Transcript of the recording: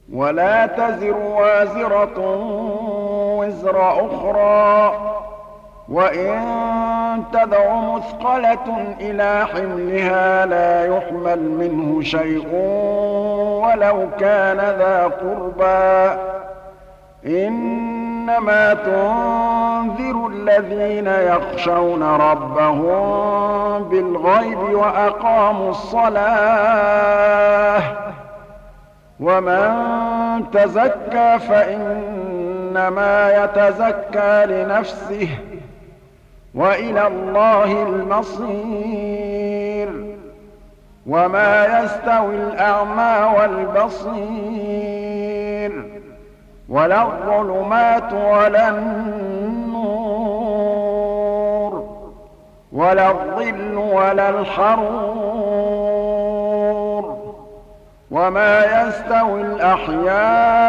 ولا تزر وازرة وزر أخرى، وإن تدع مثقلة إلى حملها لا يحمل منه شيء ولو كان ذا قربى. إنما تنذر الذين يخشون ربهم بالغيب وأقاموا الصلاة، ومن تزكى فإنما يتزكى لنفسه، وإلى الله المصير. وما يستوي الأعمى والبصير، ولا الظلمات ولا النور، ولا الظل ولا الحرور، وما يستوي الأحياء